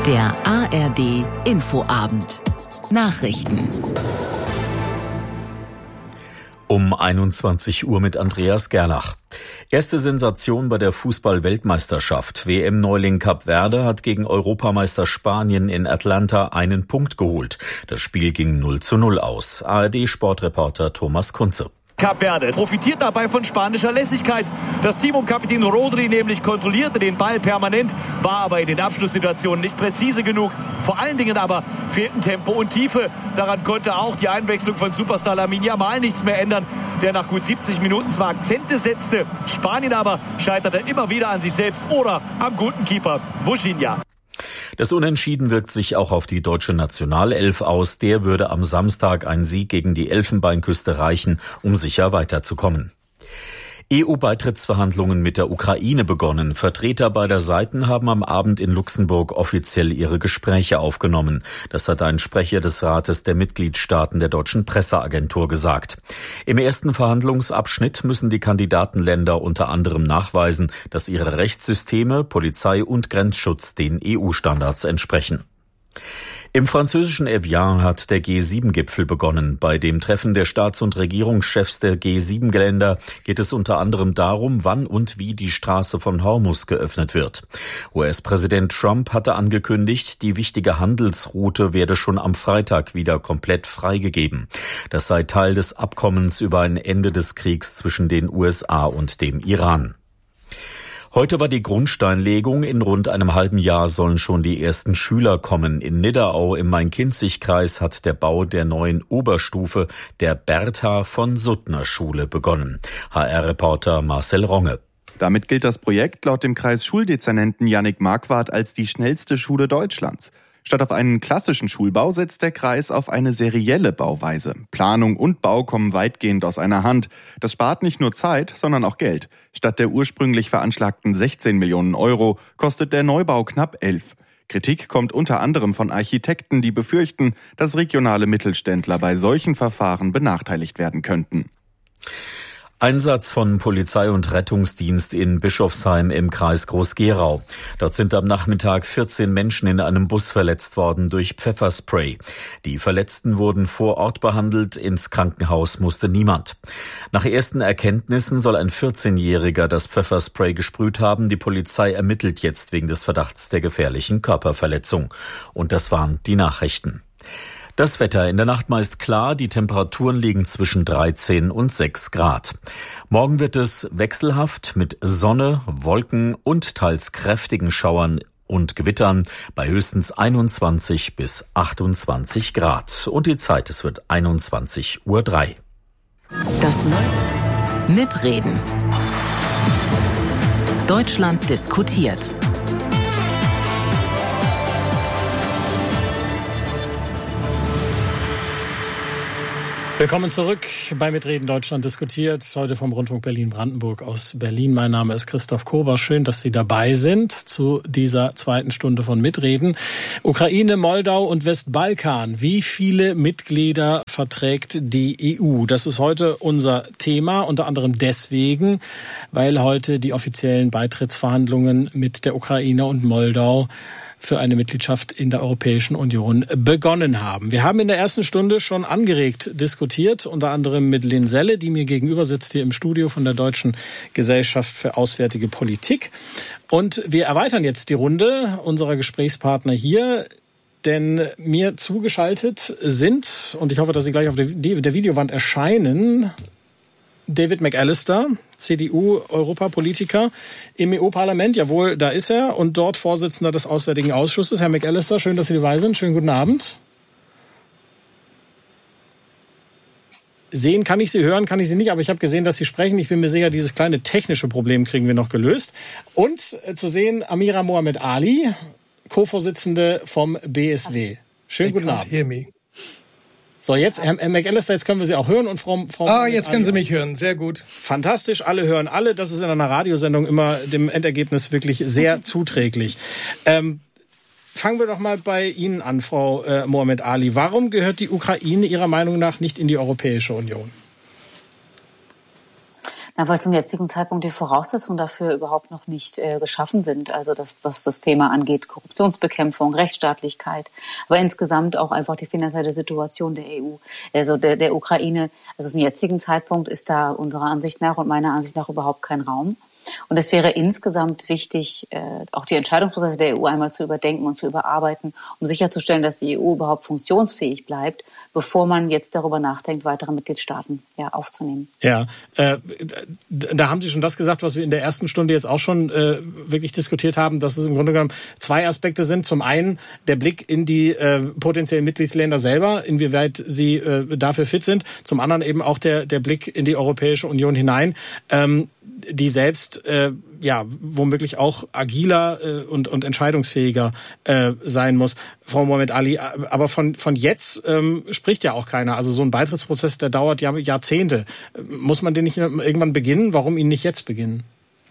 Der ARD Infoabend. Nachrichten. Um 21 Uhr mit Andreas Gerlach. Erste Sensation bei der Fußball-Weltmeisterschaft. WM-Neuling Kap Verde hat gegen Europameister Spanien in Atlanta einen Punkt geholt. Das Spiel ging 0:0 aus. ARD-Sportreporter Thomas Kunze. Kap Verde profitiert dabei von spanischer Lässigkeit. Das Team um Kapitän Rodri nämlich kontrollierte den Ball permanent, war aber in den Abschlusssituationen nicht präzise genug. Vor allen Dingen aber fehlten Tempo und Tiefe. Daran konnte auch die Einwechslung von Superstar Lamine Yamal nichts mehr ändern, der nach gut 70 Minuten zwar Akzente setzte. Spanien aber scheiterte immer wieder an sich selbst oder am guten Keeper Vuchinha. Das Unentschieden wirkt sich auch auf die deutsche Nationalelf aus. Der würde am Samstag ein Sieg gegen die Elfenbeinküste reichen, um sicher weiterzukommen. EU-Beitrittsverhandlungen mit der Ukraine begonnen. Vertreter beider Seiten haben am Abend in Luxemburg offiziell ihre Gespräche aufgenommen. Das hat ein Sprecher des Rates der Mitgliedstaaten der deutschen Presseagentur gesagt. Im ersten Verhandlungsabschnitt müssen die Kandidatenländer unter anderem nachweisen, dass ihre Rechtssysteme, Polizei und Grenzschutz den EU-Standards entsprechen. Im französischen Evian hat der G7-Gipfel begonnen. Bei dem Treffen der Staats- und Regierungschefs der G7-Länder geht es unter anderem darum, wann und wie die Straße von Hormuz geöffnet wird. US-Präsident Trump hatte angekündigt, die wichtige Handelsroute werde schon am Freitag wieder komplett freigegeben. Das sei Teil des Abkommens über ein Ende des Kriegs zwischen den USA und dem Iran. Heute war die Grundsteinlegung. In rund einem halben Jahr sollen schon die ersten Schüler kommen. In Nidderau im Main-Kinzig-Kreis hat der Bau der neuen Oberstufe der Bertha von Suttner Schule begonnen. HR-Reporter Marcel Ronge. Damit gilt das Projekt laut dem Kreisschuldezernenten Jannik Marquardt als die schnellste Schule Deutschlands. Statt auf einen klassischen Schulbau setzt der Kreis auf eine serielle Bauweise. Planung und Bau kommen weitgehend aus einer Hand. Das spart nicht nur Zeit, sondern auch Geld. Statt der ursprünglich veranschlagten 16 Millionen Euro kostet der Neubau knapp 11. Kritik kommt unter anderem von Architekten, die befürchten, dass regionale Mittelständler bei solchen Verfahren benachteiligt werden könnten. Einsatz von Polizei und Rettungsdienst in Bischofsheim im Kreis Groß-Gerau. Dort sind am Nachmittag 14 Menschen in einem Bus verletzt worden durch Pfefferspray. Die Verletzten wurden vor Ort behandelt, ins Krankenhaus musste niemand. Nach ersten Erkenntnissen soll ein 14-Jähriger das Pfefferspray gesprüht haben. Die Polizei ermittelt jetzt wegen des Verdachts der gefährlichen Körperverletzung. Und das waren die Nachrichten. Das Wetter in der Nacht meist klar, die Temperaturen liegen zwischen 13 und 6 Grad. Morgen wird es wechselhaft mit Sonne, Wolken und teils kräftigen Schauern und Gewittern bei höchstens 21 bis 28 Grad. Und die Zeit, es wird 21:03 Uhr. Das Mitreden. Deutschland diskutiert. Willkommen zurück bei Mitreden Deutschland diskutiert. Heute vom Rundfunk Berlin-Brandenburg aus Berlin. Mein Name ist Christoph Kober. Schön, dass Sie dabei sind zu dieser zweiten Stunde von Mitreden. Ukraine, Moldau und Westbalkan. Wie viele Mitglieder verträgt die EU? Das ist heute unser Thema, unter anderem deswegen, weil heute die offiziellen Beitrittsverhandlungen mit der Ukraine und Moldau für eine Mitgliedschaft in der Europäischen Union begonnen haben. Wir haben in der ersten Stunde schon angeregt diskutiert, unter anderem mit Lynn Selle, die mir gegenüber sitzt hier im Studio von der Deutschen Gesellschaft für Auswärtige Politik. Und wir erweitern jetzt die Runde unserer Gesprächspartner hier, denn mir zugeschaltet sind, und ich hoffe, dass sie gleich auf der Videowand erscheinen, David McAllister, CDU-Europapolitiker im EU-Parlament. Jawohl, da ist er. Und dort Vorsitzender des Auswärtigen Ausschusses. Herr McAllister, schön, dass Sie dabei sind. Schönen guten Abend. Sehen kann ich Sie, hören kann ich Sie nicht, aber ich habe gesehen, dass Sie sprechen. Ich bin mir sicher, dieses kleine technische Problem kriegen wir noch gelöst. Und zu sehen Amira Mohamed Ali, Co-Vorsitzende vom BSW. Schönen guten Abend. So, jetzt, Herr McAllister, jetzt können wir Sie auch hören. Und Frau jetzt können Sie mich hören. Sehr gut. Fantastisch, alle hören alle. Das ist in einer Radiosendung immer dem Endergebnis wirklich sehr zuträglich. Fangen wir doch mal bei Ihnen an, Frau Mohamed Ali. Warum gehört die Ukraine Ihrer Meinung nach nicht in die Europäische Union? Ja, weil zum jetzigen Zeitpunkt die Voraussetzungen dafür überhaupt noch nicht geschaffen sind. Also was das Thema angeht, Korruptionsbekämpfung, Rechtsstaatlichkeit, aber insgesamt auch einfach die finanzielle Situation der EU, also der Ukraine. Also zum jetzigen Zeitpunkt ist da unserer Ansicht nach und meiner Ansicht nach überhaupt kein Raum. Und es wäre insgesamt wichtig, auch die Entscheidungsprozesse der EU einmal zu überdenken und zu überarbeiten, um sicherzustellen, dass die EU überhaupt funktionsfähig bleibt, bevor man jetzt darüber nachdenkt, weitere Mitgliedstaaten aufzunehmen. Ja, da haben Sie schon das gesagt, was wir in der ersten Stunde jetzt auch schon wirklich diskutiert haben, dass es im Grunde genommen zwei Aspekte sind. Zum einen der Blick in die potenziellen Mitgliedsländer selber, inwieweit sie dafür fit sind. Zum anderen eben auch der Blick in die Europäische Union hinein, die selbst womöglich auch agiler und entscheidungsfähiger sein muss. Frau Mohammed Ali, aber von jetzt spricht ja auch keiner. Also so ein Beitrittsprozess, der dauert ja Jahrzehnte. Muss man den nicht irgendwann beginnen? Warum ihn nicht jetzt beginnen?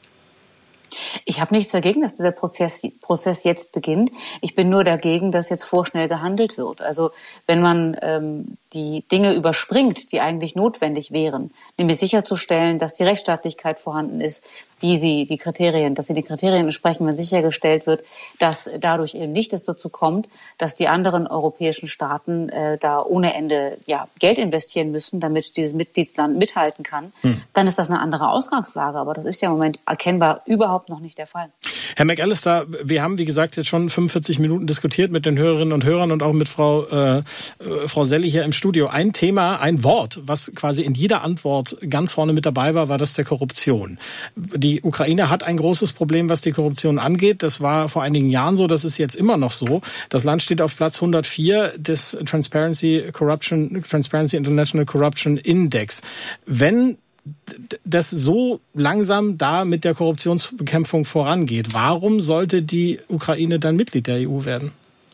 Ich habe nichts dagegen, dass dieser Prozess jetzt beginnt. Ich bin nur dagegen, dass jetzt vorschnell gehandelt wird. Also wenn man die Dinge überspringt, die eigentlich notwendig wären, nämlich sicherzustellen, dass die Rechtsstaatlichkeit vorhanden ist, dass sie die Kriterien entsprechen, wenn sichergestellt wird, dass dadurch eben nicht es dazu kommt, dass die anderen europäischen Staaten da ohne Ende Geld investieren müssen, damit dieses Mitgliedsland mithalten kann, dann ist das eine andere Ausgangslage. Aber das ist ja im Moment erkennbar überhaupt noch nicht der Fall. Herr McAllister, wir haben, wie gesagt, jetzt schon 45 Minuten diskutiert mit den Hörerinnen und Hörern und auch mit Frau Selli hier im Studio. Ein Thema, ein Wort, was quasi in jeder Antwort ganz vorne mit dabei war das der Korruption. Die Ukraine hat ein großes Problem, was die Korruption angeht. Das war vor einigen Jahren so, das ist jetzt immer noch so. Das Land steht auf Platz 104 des Transparency International Corruption Index. Wenn das so langsam da mit der Korruptionsbekämpfung vorangeht, warum sollte die Ukraine dann Mitglied der EU werden?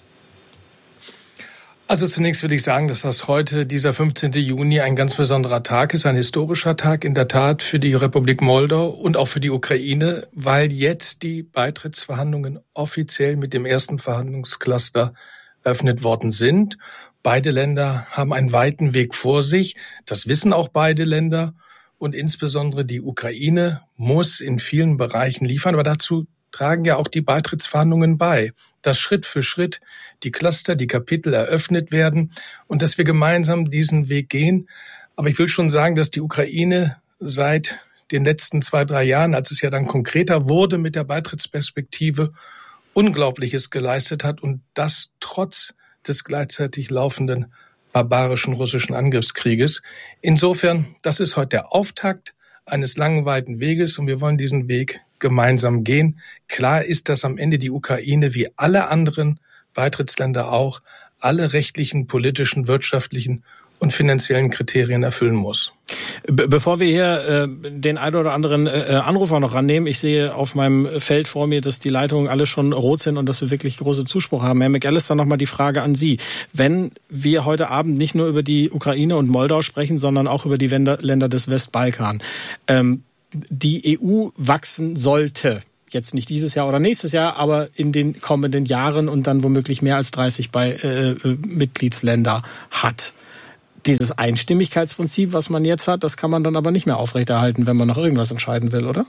Also zunächst will ich sagen, dass das heute, dieser 15. Juni, ein ganz besonderer Tag ist, ein historischer Tag in der Tat für die Republik Moldau und auch für die Ukraine, weil jetzt die Beitrittsverhandlungen offiziell mit dem ersten Verhandlungscluster eröffnet worden sind. Beide Länder haben einen weiten Weg vor sich. Das wissen auch beide Länder. Und insbesondere die Ukraine muss in vielen Bereichen liefern. Aber dazu tragen ja auch die Beitrittsverhandlungen bei, dass Schritt für Schritt die Cluster, die Kapitel eröffnet werden und dass wir gemeinsam diesen Weg gehen. Aber ich will schon sagen, dass die Ukraine seit den letzten 2-3 Jahren, als es ja dann konkreter wurde mit der Beitrittsperspektive, Unglaubliches geleistet hat und das trotz des gleichzeitig laufenden barbarischen russischen Angriffskrieges. Insofern, das ist heute der Auftakt eines langen, weiten Weges und wir wollen diesen Weg gemeinsam gehen. Klar ist, dass am Ende die Ukraine wie alle anderen Beitrittsländer auch alle rechtlichen, politischen, wirtschaftlichen und finanziellen Kriterien erfüllen muss. Bevor wir hier den einen oder anderen Anrufer noch rannehmen, ich sehe auf meinem Feld vor mir, dass die Leitungen alle schon rot sind und dass wir wirklich große Zuspruch haben. Herr McAllister, nochmal die Frage an Sie. Wenn wir heute Abend nicht nur über die Ukraine und Moldau sprechen, sondern auch über die Länder des Westbalkan, die EU wachsen sollte, jetzt nicht dieses Jahr oder nächstes Jahr, aber in den kommenden Jahren und dann womöglich mehr als 30 Mitgliedsländer hat. Dieses Einstimmigkeitsprinzip, was man jetzt hat, das kann man dann aber nicht mehr aufrechterhalten, wenn man noch irgendwas entscheiden will, oder?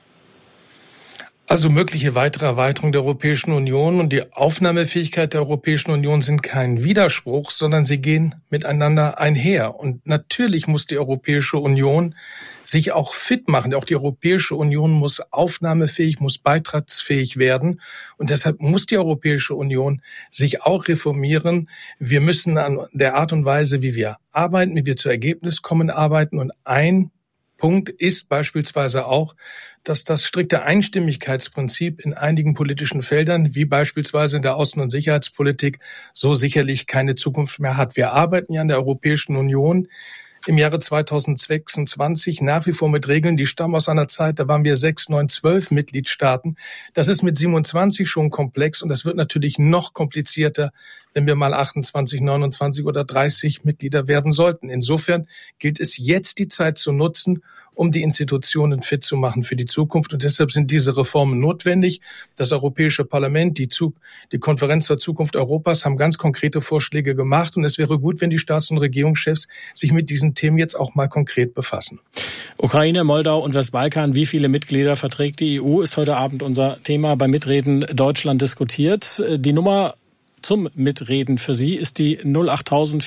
Also mögliche weitere Erweiterung der Europäischen Union und die Aufnahmefähigkeit der Europäischen Union sind kein Widerspruch, sondern sie gehen miteinander einher. Und natürlich muss die Europäische Union sich auch fit machen. Auch die Europäische Union muss aufnahmefähig, muss beitragsfähig werden. Und deshalb muss die Europäische Union sich auch reformieren. Wir müssen an der Art und Weise, wie wir arbeiten, wie wir zu Ergebnis kommen, arbeiten. Und ein Punkt ist beispielsweise auch, dass das strikte Einstimmigkeitsprinzip in einigen politischen Feldern, wie beispielsweise in der Außen- und Sicherheitspolitik, so sicherlich keine Zukunft mehr hat. Wir arbeiten ja in der Europäischen Union im Jahre 2026 nach wie vor mit Regeln, die stammen aus einer Zeit, da waren wir 6, 9, 12 Mitgliedstaaten. Das ist mit 27 schon komplex und das wird natürlich noch komplizierter, wenn wir mal 28, 29 oder 30 Mitglieder werden sollten. Insofern gilt es jetzt, die Zeit zu nutzen um die Institutionen fit zu machen für die Zukunft. Und deshalb sind diese Reformen notwendig. Das Europäische Parlament, die Konferenz zur Zukunft Europas haben ganz konkrete Vorschläge gemacht. Und es wäre gut, wenn die Staats- und Regierungschefs sich mit diesen Themen jetzt auch mal konkret befassen. Ukraine, Moldau und Westbalkan, wie viele Mitglieder verträgt die EU, ist heute Abend unser Thema bei Mitreden Deutschland diskutiert. Die Nummer zum Mitreden für Sie ist die 08000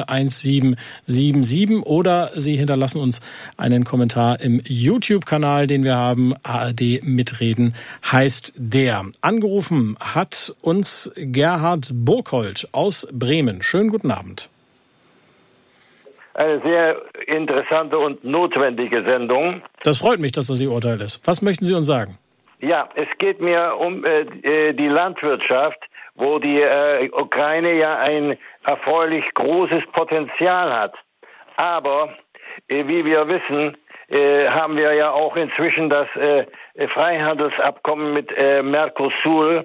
441777 oder Sie hinterlassen uns einen Kommentar im YouTube-Kanal, den wir haben. ARD Mitreden heißt der. Angerufen hat uns Gerhard Burkhold aus Bremen. Schönen guten Abend. Eine sehr interessante und notwendige Sendung. Das freut mich, dass das Ihr Urteil ist. Was möchten Sie uns sagen? Ja, es geht mir um die Landwirtschaft, wo die Ukraine ja ein erfreulich großes Potenzial hat. Aber wie wir wissen, haben wir ja auch inzwischen das Freihandelsabkommen mit Mercosur,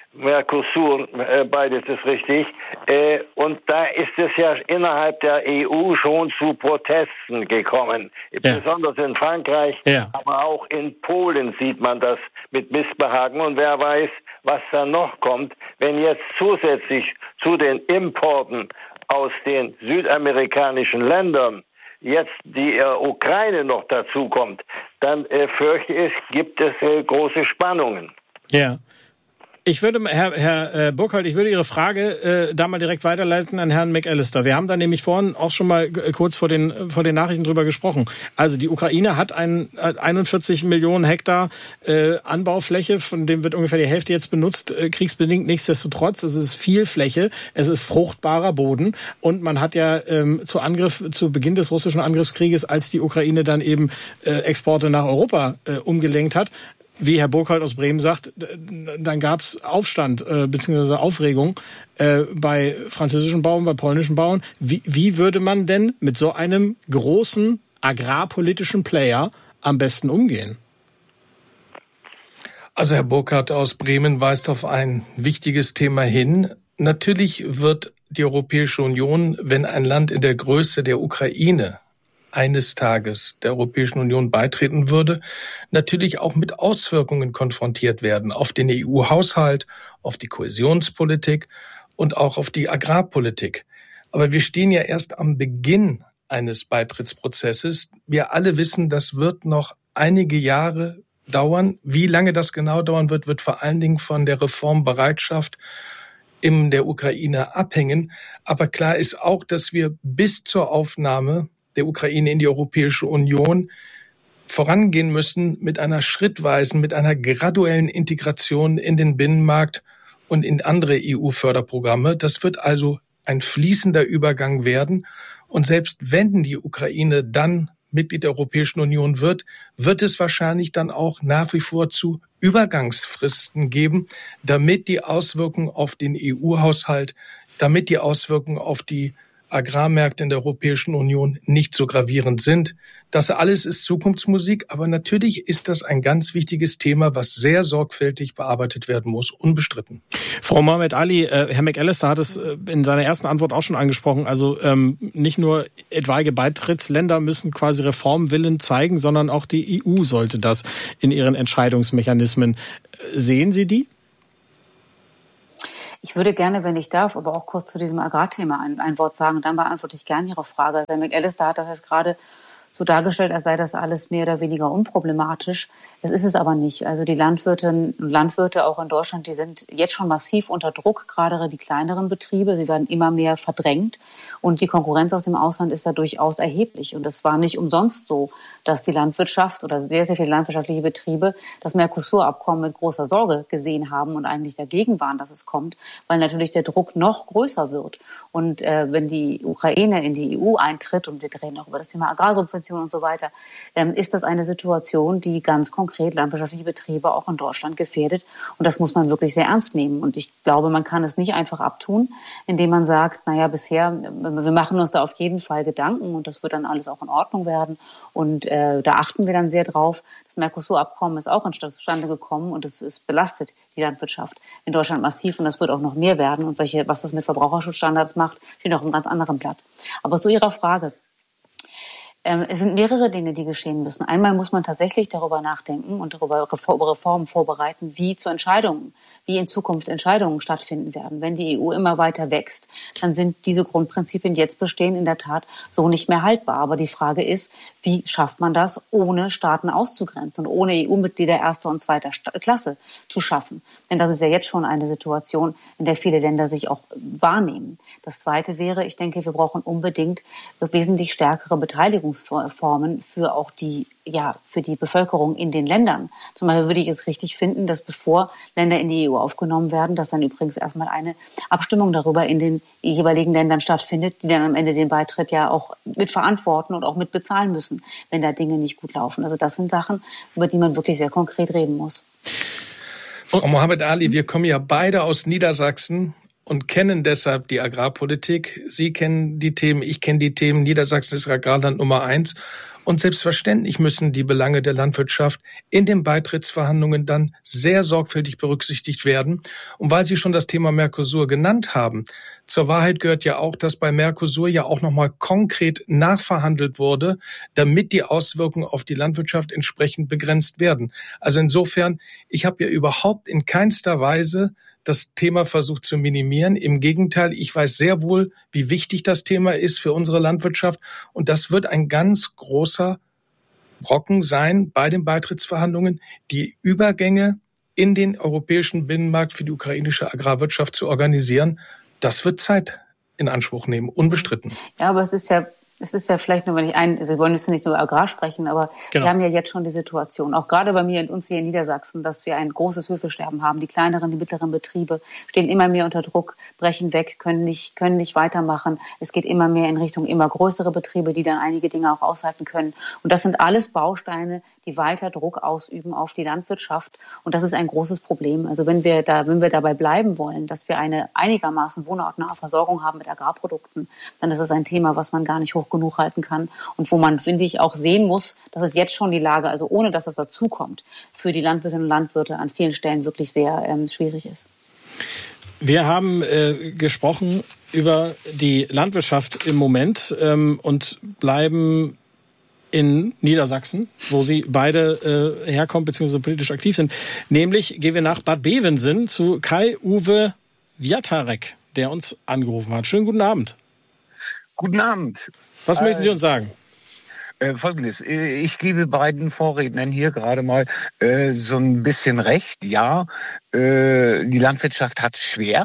beides ist richtig. Und da ist es ja innerhalb der EU schon zu Protesten gekommen. Ja. Besonders in Frankreich, ja. Aber auch in Polen sieht man das mit Missbehagen. Und wer weiß, was da noch kommt, wenn jetzt zusätzlich zu den Importen aus den südamerikanischen Ländern jetzt die Ukraine noch dazu kommt, dann fürchte ich, gibt es große Spannungen. Ja. Ich würde, Herr Burkhold, ich würde Ihre Frage da mal direkt weiterleiten an Herrn McAllister. Wir haben da nämlich vorhin auch schon mal kurz vor den Nachrichten drüber gesprochen. Also die Ukraine hat 41 Millionen Hektar Anbaufläche, von dem wird ungefähr die Hälfte jetzt benutzt, kriegsbedingt. Nichtsdestotrotz, es ist viel Fläche, es ist fruchtbarer Boden und man hat ja zu Beginn des russischen Angriffskrieges, als die Ukraine dann eben Exporte nach Europa umgelenkt hat, wie Herr Burkhold aus Bremen sagt, dann gab es Aufstand bzw. Aufregung bei französischen Bauern, bei polnischen Bauern. Wie würde man denn mit so einem großen agrarpolitischen Player am besten umgehen? Also Herr Burkhardt aus Bremen weist auf ein wichtiges Thema hin. Natürlich wird die Europäische Union, wenn ein Land in der Größe der Ukraine eines Tages der Europäischen Union beitreten würde, natürlich auch mit Auswirkungen konfrontiert werden auf den EU-Haushalt, auf die Kohäsionspolitik und auch auf die Agrarpolitik. Aber wir stehen ja erst am Beginn eines Beitrittsprozesses. Wir alle wissen, das wird noch einige Jahre dauern. Wie lange das genau dauern wird, wird vor allen Dingen von der Reformbereitschaft in der Ukraine abhängen. Aber klar ist auch, dass wir bis zur Aufnahme der Ukraine in die Europäische Union vorangehen müssen mit einer schrittweisen, mit einer graduellen Integration in den Binnenmarkt und in andere EU-Förderprogramme. Das wird also ein fließender Übergang werden. Und selbst wenn die Ukraine dann Mitglied der Europäischen Union wird es wahrscheinlich dann auch nach wie vor zu Übergangsfristen geben, damit die Auswirkungen auf den EU-Haushalt, damit die Auswirkungen auf die Agrarmärkte in der Europäischen Union nicht so gravierend sind. Das alles ist Zukunftsmusik, aber natürlich ist das ein ganz wichtiges Thema, was sehr sorgfältig bearbeitet werden muss, unbestritten. Frau Mohamed Ali, Herr McAllister hat es in seiner ersten Antwort auch schon angesprochen. Also nicht nur etwaige Beitrittsländer müssen quasi Reformwillen zeigen, sondern auch die EU sollte das in ihren Entscheidungsmechanismen. Sehen Sie die? Ich würde gerne, wenn ich darf, aber auch kurz zu diesem Agrarthema ein Wort sagen. Und dann beantworte ich gerne Ihre Frage. Herr McAllister hat das jetzt gerade so dargestellt, als sei das alles mehr oder weniger unproblematisch. Es ist es aber nicht. Also die Landwirtinnen und Landwirte auch in Deutschland, die sind jetzt schon massiv unter Druck, gerade die kleineren Betriebe. Sie werden immer mehr verdrängt und die Konkurrenz aus dem Ausland ist da durchaus erheblich. Und es war nicht umsonst so, dass die Landwirtschaft oder sehr, sehr viele landwirtschaftliche Betriebe das Mercosur-Abkommen mit großer Sorge gesehen haben und eigentlich dagegen waren, dass es kommt, weil natürlich der Druck noch größer wird. Und wenn die Ukraine in die EU eintritt, und wir reden auch über das Thema Agrarsubventionen und so weiter, ist das eine Situation, die ganz konkret landwirtschaftliche Betriebe auch in Deutschland gefährdet. Und das muss man wirklich sehr ernst nehmen. Und ich glaube, man kann es nicht einfach abtun, indem man sagt, naja, bisher, wir machen uns da auf jeden Fall Gedanken und das wird dann alles auch in Ordnung werden. Und da achten wir dann sehr drauf. Das Mercosur-Abkommen ist auch zustande gekommen und es belastet die Landwirtschaft in Deutschland massiv und das wird auch noch mehr werden. Und was das mit Verbraucherschutzstandards macht, steht auf einem ganz anderen Blatt. Aber zu Ihrer Frage. Es sind mehrere Dinge, die geschehen müssen. Einmal muss man tatsächlich darüber nachdenken und darüber Reformen vorbereiten, wie in Zukunft Entscheidungen stattfinden werden. Wenn die EU immer weiter wächst, dann sind diese Grundprinzipien, die jetzt bestehen, in der Tat so nicht mehr haltbar. Aber die Frage ist, wie schafft man das, ohne Staaten auszugrenzen und ohne EU-Mitglieder erster und zweiter Klasse zu schaffen? Denn das ist ja jetzt schon eine Situation, in der viele Länder sich auch wahrnehmen. Das Zweite wäre, ich denke, wir brauchen unbedingt wesentlich stärkere Beteiligungsformen für auch für die Bevölkerung in den Ländern. Zum Beispiel würde ich es richtig finden, dass bevor Länder in die EU aufgenommen werden, dass dann übrigens erstmal eine Abstimmung darüber in den jeweiligen Ländern stattfindet, die dann am Ende den Beitritt ja auch mit verantworten und auch mit bezahlen müssen, wenn da Dinge nicht gut laufen. Also das sind Sachen, über die man wirklich sehr konkret reden muss. Frau Mohammed Ali, wir kommen ja beide aus Niedersachsen und kennen deshalb die Agrarpolitik. Sie kennen die Themen, ich kenne die Themen. Niedersachsen ist Agrarland Nummer 1. Und selbstverständlich müssen die Belange der Landwirtschaft in den Beitrittsverhandlungen dann sehr sorgfältig berücksichtigt werden. Und weil Sie schon das Thema Mercosur genannt haben, zur Wahrheit gehört ja auch, dass bei Mercosur ja auch nochmal konkret nachverhandelt wurde, damit die Auswirkungen auf die Landwirtschaft entsprechend begrenzt werden. Also insofern, ich habe ja überhaupt in keinster Weise das Thema versucht zu minimieren. Im Gegenteil, ich weiß sehr wohl, wie wichtig das Thema ist für unsere Landwirtschaft. Und das wird ein ganz großer Brocken sein bei den Beitrittsverhandlungen, die Übergänge in den europäischen Binnenmarkt für die ukrainische Agrarwirtschaft zu organisieren. Das wird Zeit in Anspruch nehmen, unbestritten. Ja, aber es ist ja vielleicht nur, wir wollen jetzt nicht nur Agrar sprechen, aber Wir haben ja jetzt schon die Situation, auch gerade bei mir und uns hier in Niedersachsen, dass wir ein großes Höfesterben haben. Die kleineren, die mittleren Betriebe stehen immer mehr unter Druck, brechen weg, können nicht weitermachen. Es geht immer mehr in Richtung immer größere Betriebe, die dann einige Dinge auch aushalten können. Und das sind alles Bausteine, die weiter Druck ausüben auf die Landwirtschaft. Und das ist ein großes Problem. Also wenn wir dabei bleiben wollen, dass wir eine einigermaßen wohnortnahe Versorgung haben mit Agrarprodukten, dann ist es ein Thema, was man gar nicht hoch genug halten kann und wo man, finde ich, auch sehen muss, dass es jetzt schon die Lage, also ohne dass es dazukommt, für die Landwirtinnen und Landwirte an vielen Stellen wirklich sehr schwierig ist. Wir haben gesprochen über die Landwirtschaft im Moment und bleiben in Niedersachsen, wo Sie beide herkommen bzw. politisch aktiv sind. Nämlich gehen wir nach Bad Bevensen zu Kai-Uwe Wiatarek, der uns angerufen hat. Schönen guten Abend. Guten Abend. Was möchten Sie uns sagen? Folgendes, ich gebe beiden Vorrednern hier gerade mal so ein bisschen recht. Ja, die Landwirtschaft hat schwer.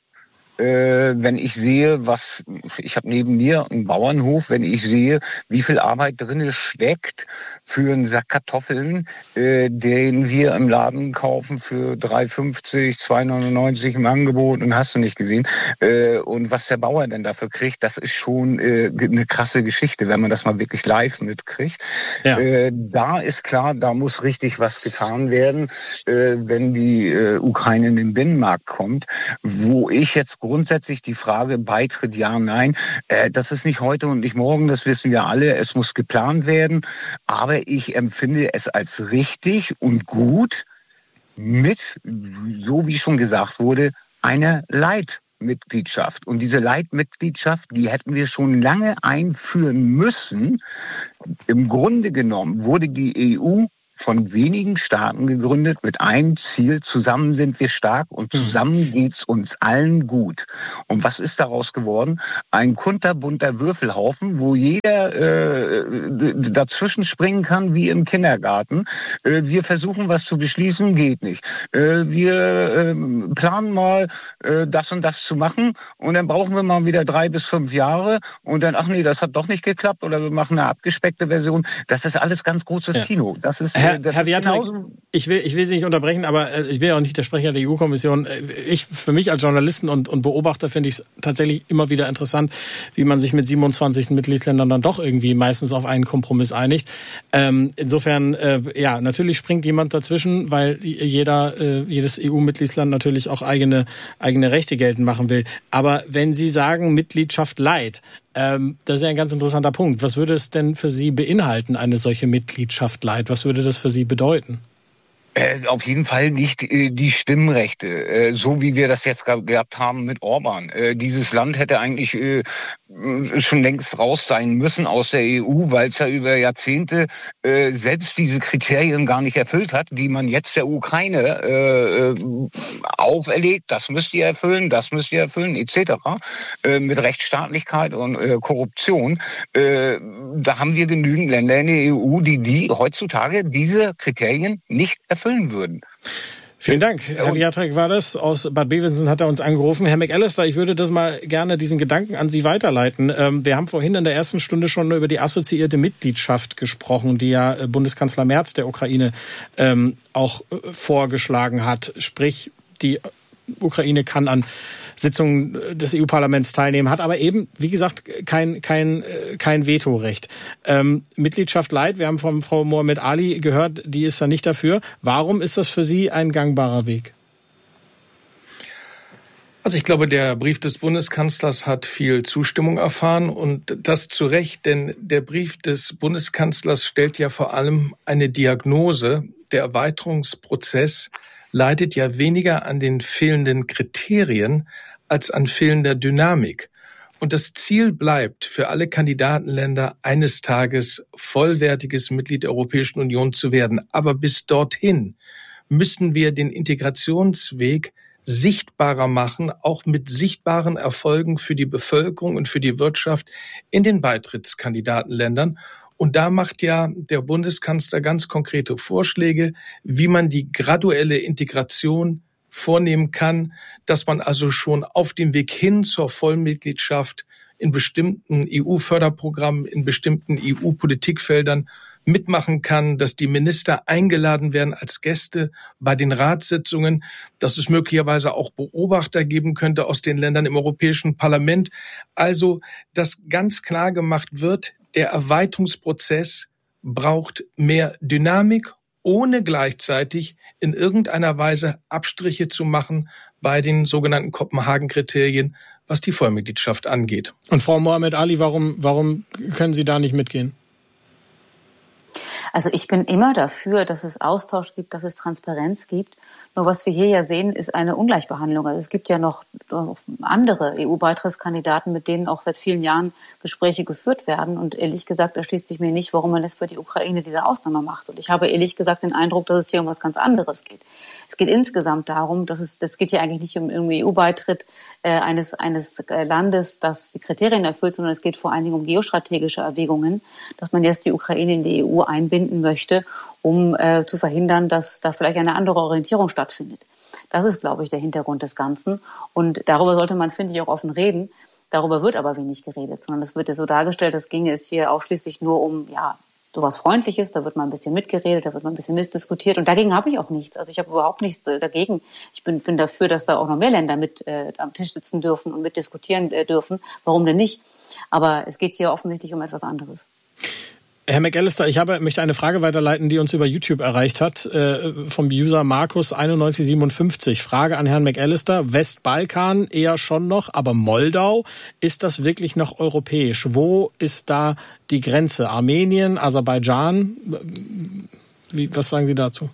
Wenn ich sehe, ich habe neben mir einen Bauernhof, wenn ich sehe, wie viel Arbeit drin steckt für einen Sack Kartoffeln, den wir im Laden kaufen für 3,50, 2,99 im Angebot und hast du nicht gesehen, und was der Bauer denn dafür kriegt, das ist schon eine krasse Geschichte, wenn man das mal wirklich live mitkriegt. Ja. Da ist klar, da muss richtig was getan werden, wenn die Ukraine in den Binnenmarkt kommt, wo ich jetzt grundsätzlich die Frage Beitritt ja, nein, das ist nicht heute und nicht morgen, das wissen wir alle, es muss geplant werden, aber ich empfinde es als richtig und gut mit, so wie schon gesagt wurde, einer Leitmitgliedschaft. Und diese Leitmitgliedschaft, die hätten wir schon lange einführen müssen. Im Grunde genommen wurde die EU von wenigen Staaten gegründet mit einem Ziel: zusammen sind wir stark und zusammen geht's uns allen gut. Und was ist daraus geworden? Ein kunterbunter Würfelhaufen, wo jeder dazwischen springen kann wie im Kindergarten. Wir versuchen was zu beschließen, geht nicht. Wir planen mal das und das zu machen und dann brauchen wir mal wieder 3 bis 5 Jahre und dann, ach nee, das hat doch nicht geklappt oder wir machen eine abgespeckte Version. Das ist alles ganz großes Kino. Das ist Herr Wiatarek, ich will Sie nicht unterbrechen, aber ich bin ja auch nicht der Sprecher der EU-Kommission. Für mich als Journalisten und Beobachter finde ich es tatsächlich immer wieder interessant, wie man sich mit 27 Mitgliedsländern dann doch irgendwie meistens auf einen Kompromiss einigt. Insofern, ja, natürlich springt jemand dazwischen, weil jedes EU-Mitgliedsland natürlich auch eigene Rechte geltend machen will. Aber wenn Sie sagen Mitgliedschaft light, das ist ja ein ganz interessanter Punkt. Was würde es denn für Sie beinhalten, eine solche Mitgliedschaft light? Was würde das für Sie bedeuten? Auf jeden Fall nicht die Stimmrechte, so wie wir das jetzt gehabt haben mit Orban. Dieses Land hätte eigentlich schon längst raus sein müssen aus der EU, weil es ja über Jahrzehnte selbst diese Kriterien gar nicht erfüllt hat, die man jetzt der Ukraine auferlegt. Das müsst ihr erfüllen, etc. Mit Rechtsstaatlichkeit und Korruption. Da haben wir genügend Länder in der EU, die heutzutage diese Kriterien nicht erfüllen würden. Vielen Dank. Herr Wiatrek war das. Aus Bad Bevensen hat er uns angerufen. Herr McAllister, ich würde das mal gerne, diesen Gedanken an Sie weiterleiten. Wir haben vorhin in der ersten Stunde schon über die assoziierte Mitgliedschaft gesprochen, die ja Bundeskanzler Merz der Ukraine auch vorgeschlagen hat. Sprich, die Ukraine kann an Sitzungen des EU-Parlaments teilnehmen, hat aber eben, wie gesagt, kein Vetorecht. Mitgliedschaft light, wir haben von Frau Mohamed Ali gehört, die ist da nicht dafür. Warum ist das für Sie ein gangbarer Weg? Also ich glaube, der Brief des Bundeskanzlers hat viel Zustimmung erfahren und das zu Recht, denn der Brief des Bundeskanzlers stellt ja vor allem eine Diagnose. Der Erweiterungsprozess leidet ja weniger an den fehlenden Kriterien als an fehlender Dynamik. Und das Ziel bleibt für alle Kandidatenländer, eines Tages vollwertiges Mitglied der Europäischen Union zu werden. Aber bis dorthin müssen wir den Integrationsweg sichtbarer machen, auch mit sichtbaren Erfolgen für die Bevölkerung und für die Wirtschaft in den Beitrittskandidatenländern. Und da macht ja der Bundeskanzler ganz konkrete Vorschläge, wie man die graduelle Integration vornehmen kann, dass man also schon auf dem Weg hin zur Vollmitgliedschaft in bestimmten EU-Förderprogrammen, in bestimmten EU-Politikfeldern mitmachen kann, dass die Minister eingeladen werden als Gäste bei den Ratssitzungen, dass es möglicherweise auch Beobachter geben könnte aus den Ländern im Europäischen Parlament. Also, dass ganz klar gemacht wird, der Erweiterungsprozess braucht mehr Dynamik, ohne gleichzeitig in irgendeiner Weise Abstriche zu machen bei den sogenannten Kopenhagen-Kriterien, was die Vollmitgliedschaft angeht. Und Frau Mohamed Ali, warum können Sie da nicht mitgehen? Also ich bin immer dafür, dass es Austausch gibt, dass es Transparenz gibt. Nur was wir hier ja sehen, ist eine Ungleichbehandlung. Also es gibt ja noch andere EU-Beitrittskandidaten, mit denen auch seit vielen Jahren Gespräche geführt werden. Und ehrlich gesagt, erschließt sich mir nicht, warum man es für die Ukraine diese Ausnahme macht. Und ich habe ehrlich gesagt den Eindruck, dass es hier um was ganz anderes geht. Es geht insgesamt darum, das geht hier eigentlich nicht um irgendwie EU-Beitritt eines Landes, das die Kriterien erfüllt, sondern es geht vor allen Dingen um geostrategische Erwägungen, dass man jetzt die Ukraine in die EU einbinden möchte, um zu verhindern, dass da vielleicht eine andere Orientierung stattfindet. Das ist, glaube ich, der Hintergrund des Ganzen. Und darüber sollte man, finde ich, auch offen reden. Darüber wird aber wenig geredet, sondern es wird ja so dargestellt, als ginge es hier ausschließlich nur um, ja, sowas Freundliches, da wird mal ein bisschen mitgeredet, da wird mal ein bisschen missdiskutiert und dagegen habe ich auch nichts. Also ich habe überhaupt nichts dagegen. Ich bin dafür, dass da auch noch mehr Länder mit am Tisch sitzen dürfen und mitdiskutieren dürfen. Warum denn nicht? Aber es geht hier offensichtlich um etwas anderes. Herr McAllister, ich möchte eine Frage weiterleiten, die uns über YouTube erreicht hat, vom User Markus9157. Frage an Herrn McAllister. Westbalkan eher schon noch, aber Moldau, ist das wirklich noch europäisch? Wo ist da die Grenze? Armenien, Aserbaidschan? Was sagen Sie dazu?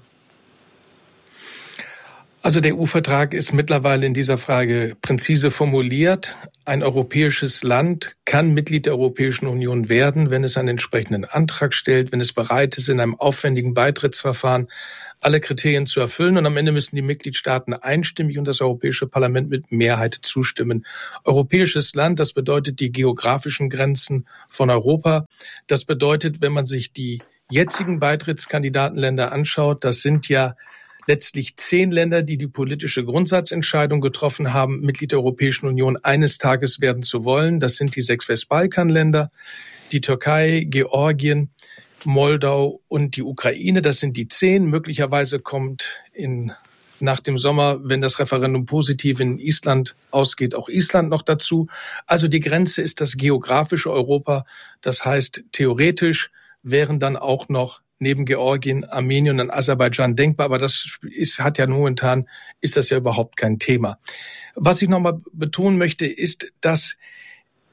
Also der EU-Vertrag ist mittlerweile in dieser Frage präzise formuliert. Ein europäisches Land kann Mitglied der Europäischen Union werden, wenn es einen entsprechenden Antrag stellt, wenn es bereit ist, in einem aufwendigen Beitrittsverfahren alle Kriterien zu erfüllen. Und am Ende müssen die Mitgliedstaaten einstimmig und das Europäische Parlament mit Mehrheit zustimmen. Europäisches Land, das bedeutet die geografischen Grenzen von Europa. Das bedeutet, wenn man sich die jetzigen Beitrittskandidatenländer anschaut, das sind ja letztlich 10 Länder, die die politische Grundsatzentscheidung getroffen haben, Mitglied der Europäischen Union eines Tages werden zu wollen. Das sind die 6 Westbalkanländer, die Türkei, Georgien, Moldau und die Ukraine. Das sind die 10. Möglicherweise kommt nach dem Sommer, wenn das Referendum positiv in Island ausgeht, auch Island noch dazu. Also die Grenze ist das geografische Europa. Das heißt, theoretisch wären dann auch noch neben Georgien, Armenien und Aserbaidschan denkbar, aber das ist das ja überhaupt kein Thema. Was ich nochmal betonen möchte, ist, dass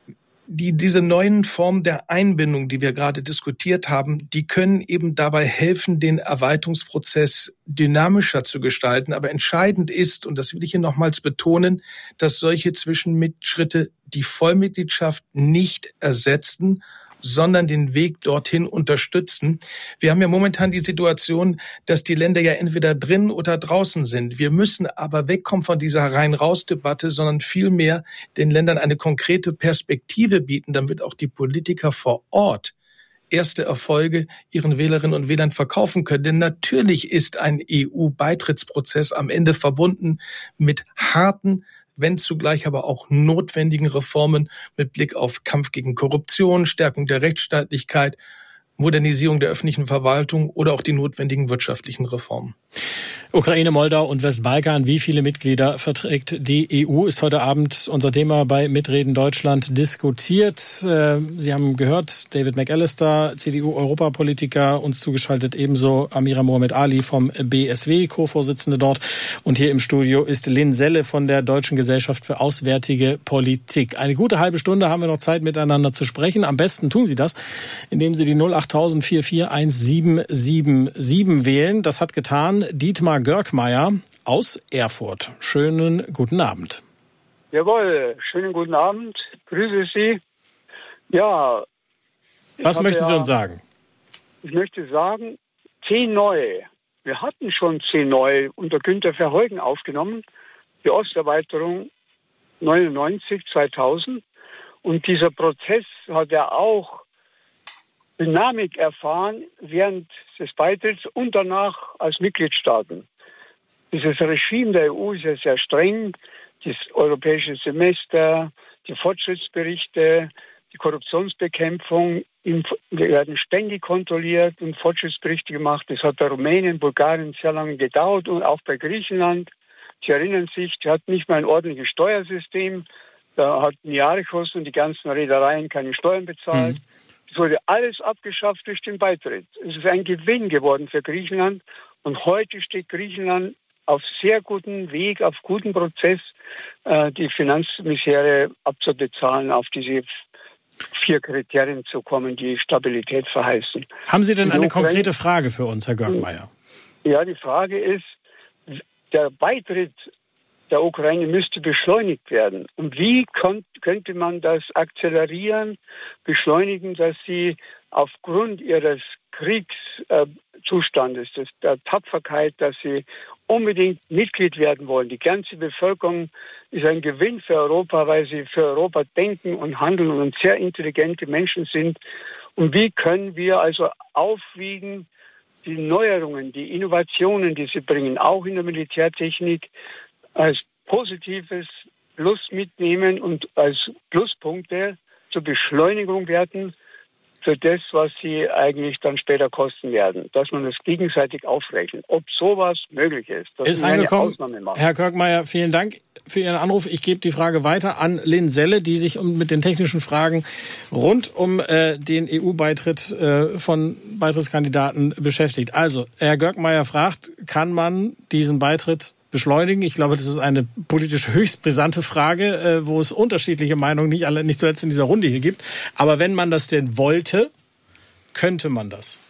diese neuen Formen der Einbindung, die wir gerade diskutiert haben, die können eben dabei helfen, den Erweiterungsprozess dynamischer zu gestalten. Aber entscheidend ist, und das will ich hier nochmals betonen, dass solche Zwischenschritte die Vollmitgliedschaft nicht ersetzen, sondern den Weg dorthin unterstützen. Wir haben ja momentan die Situation, dass die Länder ja entweder drin oder draußen sind. Wir müssen aber wegkommen von dieser Rein-Raus-Debatte, sondern vielmehr den Ländern eine konkrete Perspektive bieten, damit auch die Politiker vor Ort erste Erfolge ihren Wählerinnen und Wählern verkaufen können. Denn natürlich ist ein EU-Beitrittsprozess am Ende verbunden mit harten, wenn zugleich aber auch notwendigen Reformen mit Blick auf Kampf gegen Korruption, Stärkung der Rechtsstaatlichkeit, Modernisierung der öffentlichen Verwaltung oder auch die notwendigen wirtschaftlichen Reformen. Ukraine, Moldau und Westbalkan, wie viele Mitglieder verträgt die EU, ist heute Abend unser Thema bei Mitreden Deutschland diskutiert. Sie haben gehört, David McAllister, CDU-Europapolitiker, uns zugeschaltet ebenso Amira Mohamed Ali vom BSW, Co-Vorsitzende dort. Und hier im Studio ist Lynn Selle von der Deutschen Gesellschaft für Auswärtige Politik. Eine gute halbe Stunde haben wir noch Zeit, miteinander zu sprechen. Am besten tun Sie das, indem Sie die 08000 441777 wählen. Das hat getan Dietmar Görkmeier aus Erfurt. Schönen guten Abend. Jawohl, schönen guten Abend. Grüße Sie. Ja. Was möchten Sie uns sagen? Ich möchte sagen, 10 neue. Wir hatten schon 10 neue unter Günter Verheugen aufgenommen. Die Osterweiterung 99, 2000. Und dieser Prozess hat ja auch Dynamik erfahren während des Beitritts und danach als Mitgliedstaaten. Dieses Regime der EU ist ja sehr streng. Das europäische Semester, die Fortschrittsberichte, die Korruptionsbekämpfung werden ständig kontrolliert und Fortschrittsberichte gemacht. Das hat bei Rumänien, Bulgarien sehr lange gedauert und auch bei Griechenland. Sie erinnern sich, die hat nicht mal ein ordentliches Steuersystem. Da hatten Jahreskosten und die ganzen Reedereien keine Steuern bezahlt. Es wurde alles abgeschafft durch den Beitritt. Es ist ein Gewinn geworden für Griechenland. Und heute steht Griechenland auf sehr gutem Weg, auf gutem Prozess, die Finanzmisere abzubezahlen, auf diese 4 Kriterien zu kommen, die Stabilität verheißen. Haben Sie denn eine konkrete Frage für uns, Herr Görkmeier? Ja, die Frage ist, der Beitritt der Ukraine müsste beschleunigt werden. Und wie könnte man das akzelerieren, beschleunigen, dass sie aufgrund ihres Kriegszustandes, der Tapferkeit, dass sie unbedingt Mitglied werden wollen. Die ganze Bevölkerung ist ein Gewinn für Europa, weil sie für Europa denken und handeln und sehr intelligente Menschen sind. Und wie können wir also aufwiegen, die Neuerungen, die Innovationen, die sie bringen, auch in der Militärtechnik, als positives Plus mitnehmen und als Pluspunkte zur Beschleunigung werten für das, was sie eigentlich dann später kosten werden. Dass man das gegenseitig aufrechnet. Ob sowas möglich ist. Das ist angekommen. Herr Görkmeier, vielen Dank für Ihren Anruf. Ich gebe die Frage weiter an Lynn Selle, die sich mit den technischen Fragen rund um den EU-Beitritt von Beitrittskandidaten beschäftigt. Also, Herr Görkmeier fragt, kann man diesen Beitritt beschleunigen? Ich glaube, das ist eine politisch höchst brisante Frage, wo es unterschiedliche Meinungen nicht zuletzt in dieser Runde hier gibt. Aber wenn man das denn wollte, könnte man das?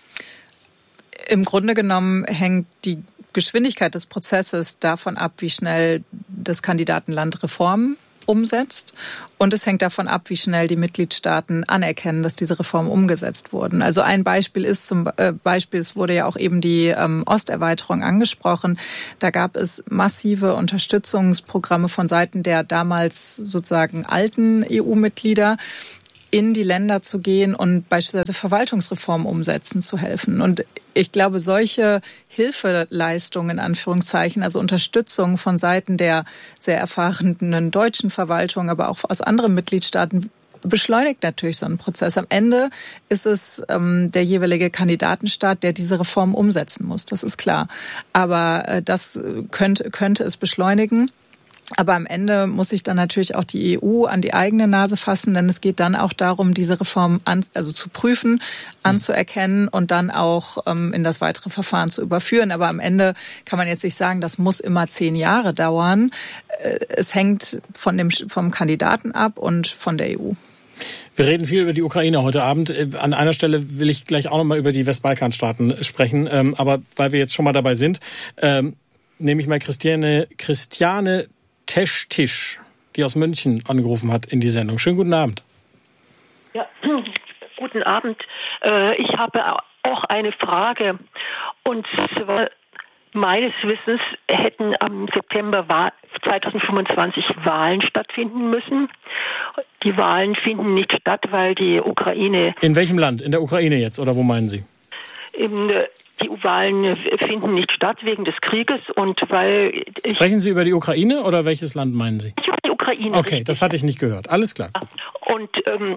Im Grunde genommen hängt die Geschwindigkeit des Prozesses davon ab, wie schnell das Kandidatenland Reformen umsetzt. Und es hängt davon ab, wie schnell die Mitgliedstaaten anerkennen, dass diese Reformen umgesetzt wurden. Also ein Beispiel ist es wurde ja auch eben die Osterweiterung angesprochen. Da gab es massive Unterstützungsprogramme von Seiten der damals sozusagen alten EU-Mitglieder, in die Länder zu gehen und beispielsweise Verwaltungsreformen umsetzen zu helfen. Und ich glaube, solche Hilfeleistungen, in Anführungszeichen, also Unterstützung von Seiten der sehr erfahrenen deutschen Verwaltung, aber auch aus anderen Mitgliedstaaten, beschleunigt natürlich so einen Prozess. Am Ende ist es der jeweilige Kandidatenstaat, der diese Reform umsetzen muss. Das ist klar. Aber das könnte es beschleunigen. Aber am Ende muss sich dann natürlich auch die EU an die eigene Nase fassen, denn es geht dann auch darum, diese Reform zu prüfen, anzuerkennen und dann auch in das weitere Verfahren zu überführen. Aber am Ende kann man jetzt nicht sagen, das muss immer 10 Jahre dauern. Es hängt vom Kandidaten ab und von der EU. Wir reden viel über die Ukraine heute Abend. An einer Stelle will ich gleich auch noch mal über die Westbalkanstaaten sprechen. Aber weil wir jetzt schon mal dabei sind, nehme ich mal Christiane Teschtisch, die aus München angerufen hat, in die Sendung. Schönen guten Abend. Ja, guten Abend. Ich habe auch eine Frage. Und zwar, meines Wissens hätten am September 2025 Wahlen stattfinden müssen. Die Wahlen finden nicht statt, weil die Ukraine... In welchem Land? In der Ukraine jetzt, oder wo meinen Sie? Die Wahlen finden nicht statt wegen des Krieges und weil... Sprechen Sie über die Ukraine oder welches Land meinen Sie? Über die Ukraine. Okay, richtig. Das hatte ich nicht gehört. Alles klar. Und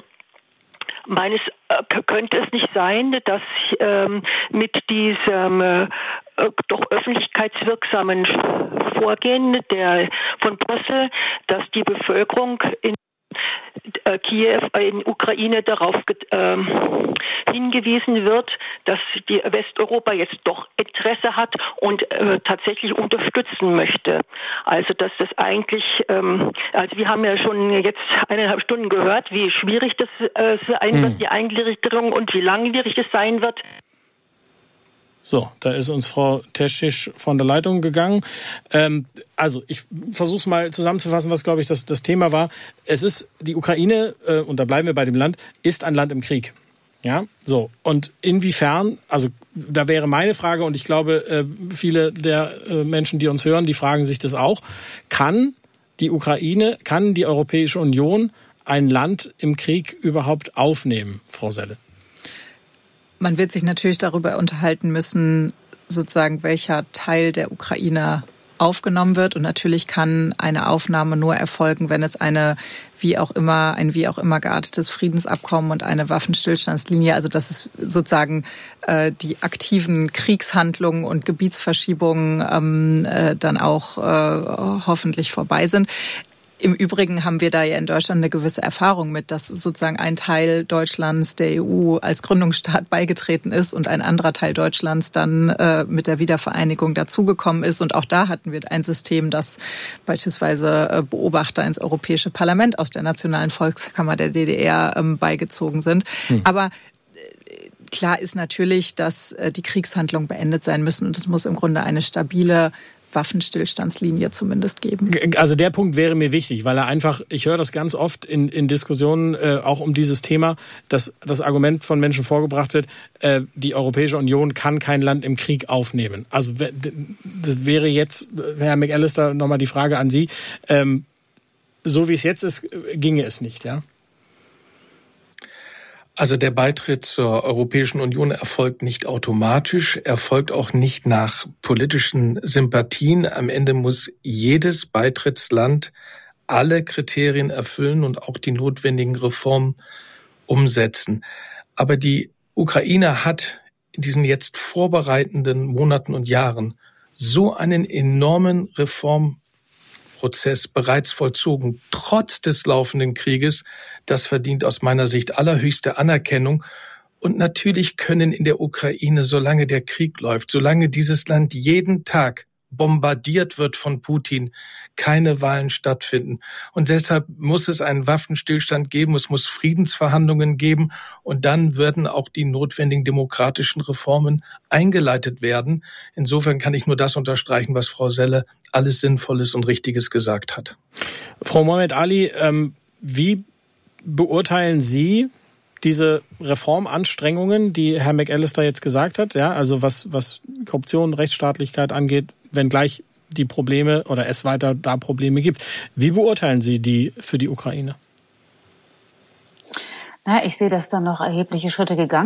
könnte es nicht sein, dass mit diesem doch öffentlichkeitswirksamen Vorgehen von Brüssel, dass die Bevölkerung in Kiew, in Ukraine darauf hingewiesen wird, dass die Westeuropa jetzt doch Interesse hat und tatsächlich unterstützen möchte. Also dass das eigentlich, also wir haben ja schon jetzt 1,5 Stunden gehört, wie schwierig das sein wird, die Eingliederung und wie langwierig es sein wird. So, da ist uns Frau Teschisch von der Leitung gegangen. Also ich versuche es mal zusammenzufassen, was, glaube ich, das Thema war. Es ist die Ukraine, und da bleiben wir bei dem Land, ist ein Land im Krieg. Ja, so. Und inwiefern, also da wäre meine Frage, und ich glaube, viele der Menschen, die uns hören, die fragen sich das auch, kann die Europäische Union ein Land im Krieg überhaupt aufnehmen, Frau Selle? Man wird sich natürlich darüber unterhalten müssen, sozusagen, welcher Teil der Ukraine aufgenommen wird. Und natürlich kann eine Aufnahme nur erfolgen, wenn es ein wie auch immer geartetes Friedensabkommen und eine Waffenstillstandslinie, also dass es sozusagen die aktiven Kriegshandlungen und Gebietsverschiebungen dann auch hoffentlich vorbei sind. Im Übrigen haben wir da ja in Deutschland eine gewisse Erfahrung mit, dass sozusagen ein Teil Deutschlands der EU als Gründungsstaat beigetreten ist und ein anderer Teil Deutschlands dann mit der Wiedervereinigung dazugekommen ist. Und auch da hatten wir ein System, dass beispielsweise Beobachter ins Europäische Parlament aus der Nationalen Volkskammer der DDR beigezogen sind. Aber klar ist natürlich, dass die Kriegshandlungen beendet sein müssen und es muss im Grunde eine stabile Waffenstillstandslinie zumindest geben. Also der Punkt wäre mir wichtig, weil ich höre das ganz oft in Diskussionen auch um dieses Thema, dass das Argument von Menschen vorgebracht wird, die Europäische Union kann kein Land im Krieg aufnehmen. Also das wäre jetzt, Herr McAllister, nochmal die Frage an Sie. So wie es jetzt ist, ginge es nicht, ja? Also der Beitritt zur Europäischen Union erfolgt nicht automatisch, erfolgt auch nicht nach politischen Sympathien. Am Ende muss jedes Beitrittsland alle Kriterien erfüllen und auch die notwendigen Reformen umsetzen. Aber die Ukraine hat in diesen jetzt vorbereitenden Monaten und Jahren so einen enormen Reformprozess bereits vollzogen, trotz des laufenden Krieges. Das verdient aus meiner Sicht allerhöchste Anerkennung. Und natürlich können in der Ukraine, solange der Krieg läuft, solange dieses Land jeden Tag bombardiert wird von Putin, keine Wahlen stattfinden. Und deshalb muss es einen Waffenstillstand geben, es muss Friedensverhandlungen geben und dann werden auch die notwendigen demokratischen Reformen eingeleitet werden. Insofern kann ich nur das unterstreichen, was Frau Selle alles Sinnvolles und Richtiges gesagt hat. Frau Mohamed Ali, wie beurteilen Sie diese Reformanstrengungen, die Herr McAllister jetzt gesagt hat, ja, also was Korruption, Rechtsstaatlichkeit angeht, wenngleich die Probleme oder es weiter da Probleme gibt. Wie beurteilen Sie die für die Ukraine? Ich sehe, dass da noch erhebliche Schritte gegangen